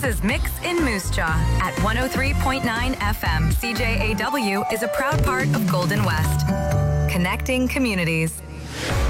This is Mix in Moose Jaw at 103.9 FM. CJAW is a proud part of Golden West, connecting communities.